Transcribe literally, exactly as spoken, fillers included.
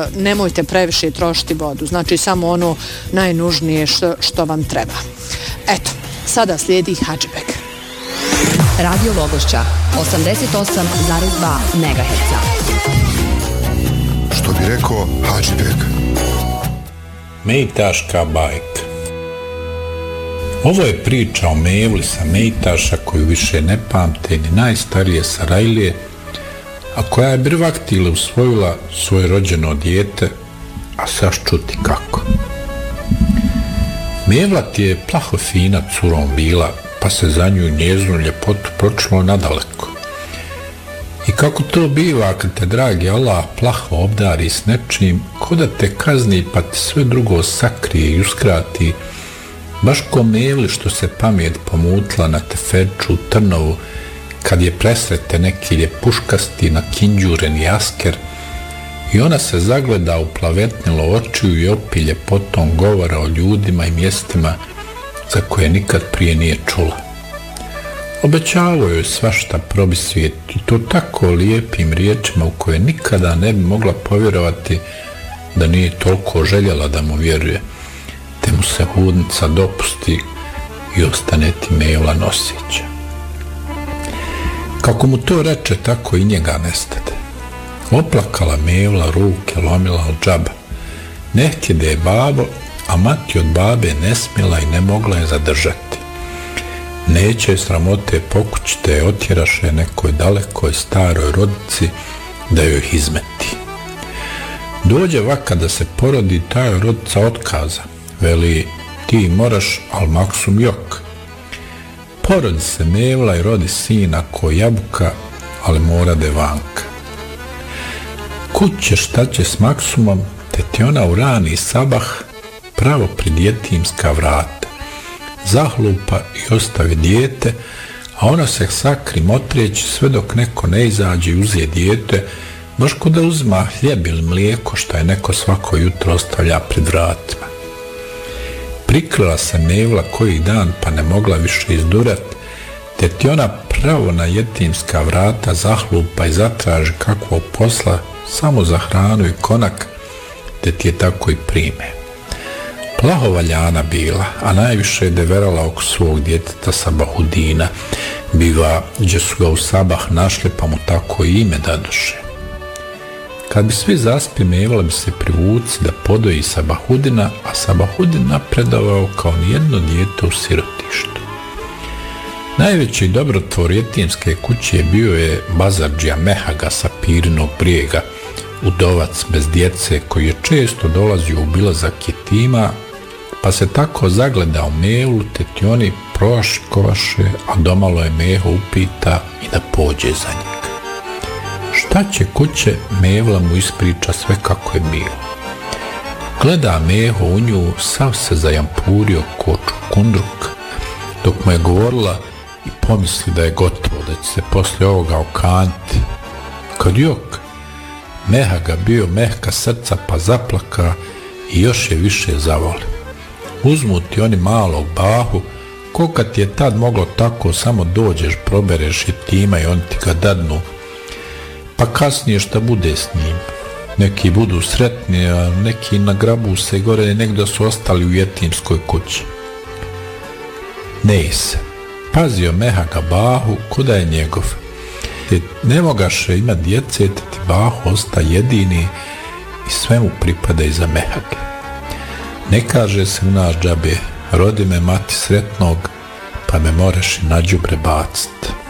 nemojte previše trošiti vodu, znači samo ono najnužnije što, što vam treba. Eto, sada slijedi Hadžibek. Radio Logošća, osamdeset osam zarez dva megaherca. Što bi rekao Hadžibek. Mejtaška bajka. Ovo je priča o Mevli sa Mejtaša koju više ne pamte ni najstarije Sarajlije, a koja je brvaktile usvojila svoje rođeno dijete, a saš čuti kako. Mevla ti je plaho fina curom bila, pa se za nju njeznu ljepotu pročilo nadaleko. I kako to biva kad te dragi Allah plaho obdari s nečim, ko da te kazni pa ti sve drugo sakrije i uskrati, baš ko Mevli što se pamet pomutla na tefeču Trnovu, kad je presrete neki ljepuškasti na kinđureni asker i ona se zagleda u plavetnilo očiju i opilje potom govora o ljudima i mjestima za koje nikad prije nije čula. Obećavao joj svašta probi svijet i to tako lijepim riječima u koje nikada ne bi mogla povjerovati da nije toliko željela da mu vjeruje, te mu se hudnica dopusti i ostane ti Mevla nosića. Kako mu to reče, tako i njega nestade. Oplakala Mevla, ruke lomila od džaba. Ne htjede je babo, a mati od babe ne smjela i ne mogla je zadržati. Neće sramote pokući te je otjeraše nekoj dalekoj staroj rodici da joj izmeti. Dođe vaka da se porodi, ta joj rodica otkaza. Veli, ti moraš, al maksum jok. Porodi se Mevla i rodi sina ko jabuka, ali mora devanka. Kud će šta će s maksumom, te ti ona u rani sabah pravo pred jetimska vrata. Zahlupa i ostavi dijete, a ona se sakri motreći sve dok neko ne izađe i uzije dijete, baš ko da uzma hljeb ili mlijeko što je neko svako jutro ostavlja pred vratima. Prikrila se Mevla koji dan pa ne mogla više izdurat, te ti ona pravo na jetimska vrata zahlupa i zatraži kakvog posla samo za hranu i konak, te ti je tako i prime. Plahovaljana bila, a najviše je deverala oko svog djeteta Sabahudina, biva gdje su ga u sabah našli pa mu tako i ime dadoše. Kad bi svi zaspi, Mevla bi se privuci da podoji Sabahudina, a Sabahudin napredovao kao nijedno dijete u sirotištu. Najveći dobrotvor jetimske kuće bio je Bazardžija Mehaga sa Pirinog brijega, udovac bez djece koji je često dolazio u bilazak jetima, pa se tako zagledao Mevlu, te ti oni proškovaše, a domalo je Meho upita i da pođe za njega. Šta će kuće, Mevla mu ispriča sve kako je bilo. Gleda Meho u nju, sav se zajampurio ko čukundruk, dok mu je govorila i pomisli da je gotovo, da će se poslije ovoga okanti. Kad jok, Mehaga bio mehka srca pa zaplaka i još je više zavoli. Uzmu ti oni malog bahu, ko kad ti je tad moglo tako samo dođeš, probereš jetima i oni ti ga dadnu, pa kasnije šta bude s njim. Neki budu sretni, a neki nagrabu se gore negdje su ostali u jetimskoj kući. Ne se, pazio Mehaga bahu ko da je njegov. Te ne mogaše ima djece, te ti bahu osta jedini i sve mu pripada iza Mehage. Ne kaže se u naš džabe, rodi me mati sretnog, pa me moraš i na đubre bacit.